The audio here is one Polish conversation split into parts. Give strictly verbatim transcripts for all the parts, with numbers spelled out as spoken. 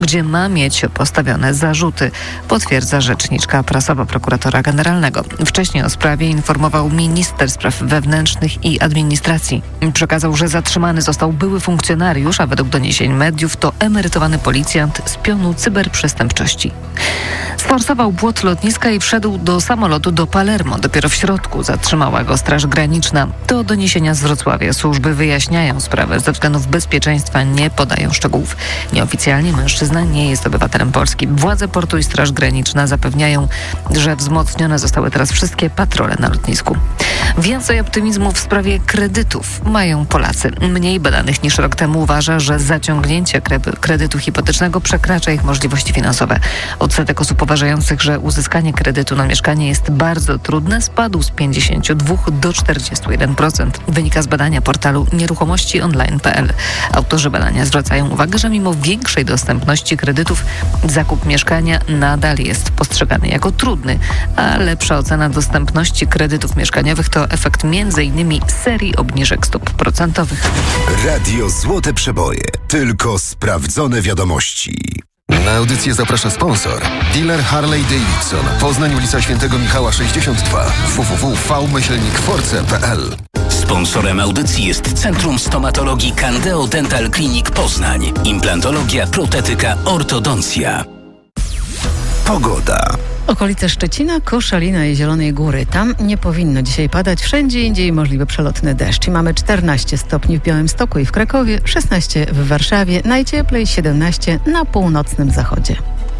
gdzie ma mieć postawione zarzuty, potwierdza rzeczniczka prasowa prokuratora generalnego. Wcześniej o sprawie informował minister spraw wewnętrznych i administracji. Przekazał, że zatrzymany został były funkcjonariusz, a według doniesień mediów to emerytowany policjant z pionu cyberprzestępczości. Sforsował płot lotniska i wszedł do samolotu do Palermo. Dopiero w środku zatrzymała go Straż Graniczna. To doniesienia z Wrocławia. Służby wyjaśniają sprawę. Ze względów bezpieczeństwa nie podają szczegółów. Nieoficjalnie mężczyzna nie jest obywatelem Polski. Władze portu i Straż Graniczna zapewniają, że wzmocnione zostały teraz wszystkie patrole na lotnisku. Więcej optymizmu w sprawie kredytów mają Polacy. Mniej badanych niż rok temu uważa, że zaciągnięcie kredytu hipotecznego przekracza ich możliwości finansowe. Odsetek osób uważających, że uzyskanie kredytu na mieszkanie jest bardzo trudne, spadł z pięćdziesiąt dwa do czterdziestu jeden procent. Wynika z badania portalu nieruchomości online kropka p l. Autorzy badania zwracają uwagę, że mimo większej dostępności kredytów zakup mieszkania nadal jest postrzegany jako trudny, a lepsza ocena dostępności kredytów mieszkaniowych to efekt między innymi serii obniżek stóp procentowych. Radio Złote Przeboje. Tylko sprawdzone wiadomości. Na audycję zaprasza sponsor. Dealer Harley Davidson. Poznań, ulica Świętego Michała sześćdziesiąt dwa. w w w kropka v myślnik force kropka p l. Sponsorem audycji jest Centrum Stomatologii Candeo Dental Clinic Poznań. Implantologia, protetyka, ortodoncja. Pogoda. Okolice Szczecina, Koszalina i Zielonej Góry. Tam nie powinno dzisiaj padać. Wszędzie indziej możliwy przelotny deszcz. I mamy czternaście stopni w Białymstoku i w Krakowie, szesnaście w Warszawie, najcieplej siedemnaście na północnym zachodzie.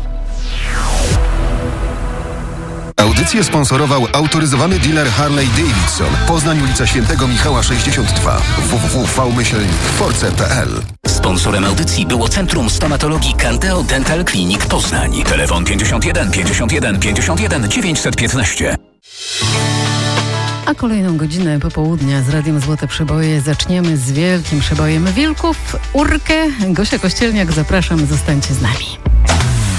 Audycję sponsorował autoryzowany dealer Harley Davidson. Poznań, ulica Świętego Michała sześćdziesiąt dwa. w w w kropka v myślnik force kropka p l. Sponsorem audycji było Centrum Stomatologii Candeo Dental Clinic Poznań. Telefon pięćdziesiąt jeden pięćdziesiąt jeden pięćdziesiąt jeden dziewięćset piętnaście. A kolejną godzinę popołudnia z Radiem Złote Przeboje zaczniemy z wielkim przebojem Wilków, Urkę. Gosia Kościelniak, zapraszam, zostańcie z nami.